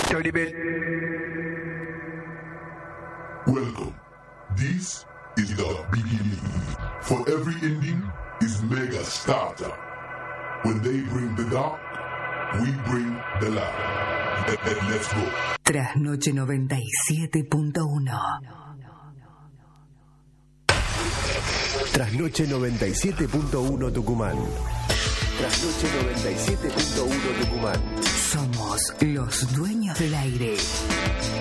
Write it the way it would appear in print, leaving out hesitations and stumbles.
Tony Bell. Welcome. This is the beginning. For every ending is mega starter. When they bring the dark, we bring the light. Let's go. Trasnoche 97.1. Trasnoche 97.1 Tucumán. Trasnoche 97.1 Tucumán. Somos los dueños del aire.